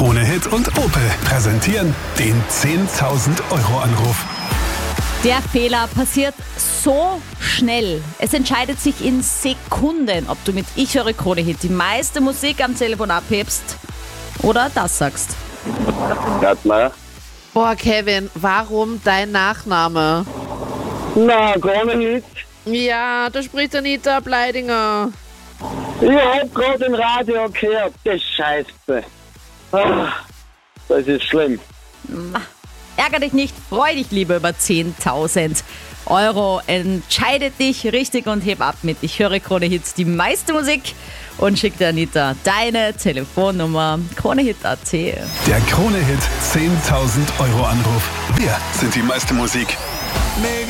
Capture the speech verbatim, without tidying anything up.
Krone Hit und Opel präsentieren den zehntausend Euro Anruf. Der Fehler passiert so schnell. Es entscheidet sich in Sekunden, ob du mit Ich höre Krone Hit die meiste Musik am Telefon abhebst oder das sagst. Gartmeier. Boah, Kevin, warum dein Nachname? Na, Krone Hit. Ja, da spricht Anita Bleidinger. Ich hab gerade im Radio gehört, das Scheiße. Ah, das ist schlimm. Ärger dich nicht, freu dich lieber über zehntausend Euro. Entscheide dich richtig und heb ab mit Ich höre Krone Hit die meiste Musik und schick dir Anita deine Telefonnummer kronehit punkt at. Der Krone Hit zehntausend Euro Anruf. Wir sind die meiste Musik.